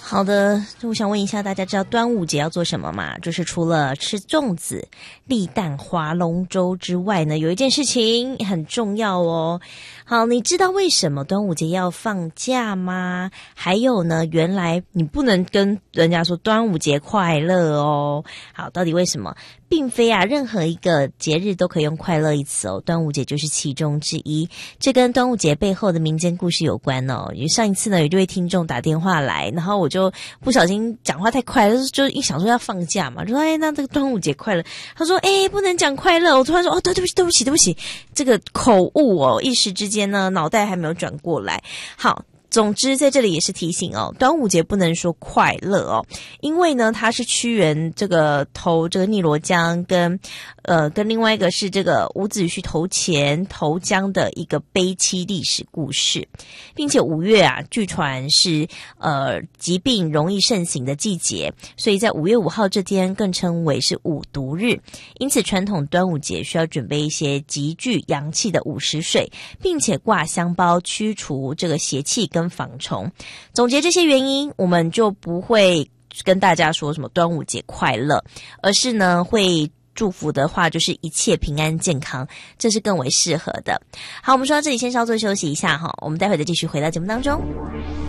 好的，我想问一下大家，知道端午节要做什么吗？就是除了吃粽子、立蛋、划龙舟之外呢，有一件事情很重要哦。好，你知道为什么端午节要放假吗？还有呢，原来你不能跟人家说端午节快乐哦。好，到底为什么？并非任何一个节日都可以用快乐一词哦，端午节就是其中之一。这跟端午节背后的民间故事有关哦。因为上一次呢，有这位听众打电话来，然后我就不小心讲话太快了，就一想说要放假嘛，就说那这个端午节快乐。他说不能讲快乐，我突然说对不起，这个口误哦，一时之间呢脑袋还没有转过来。好。总之在这里也是提醒哦，端午节不能说快乐哦，因为呢它是屈原这个投这个汨罗江跟另外一个是这个伍子胥投江的一个悲戚历史故事，并且5月据传是疾病容易盛行的季节，所以在5月5号这天更称为是五毒日，因此传统端午节需要准备一些极具阳气的午时水，并且挂香包驱除这个邪气跟防虫。总结这些原因，我们就不会跟大家说什么端午节快乐，而是呢会祝福的话就是一切平安健康，这是更为适合的。好，我们说到这里先稍作休息一下哈，我们待会再继续回到节目当中。